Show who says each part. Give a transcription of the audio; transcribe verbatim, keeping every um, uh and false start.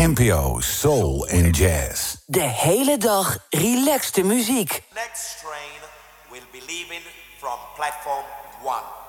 Speaker 1: N P O Soul en Jazz.
Speaker 2: De hele dag relaxte muziek.
Speaker 3: Next train will be leaving from platform one.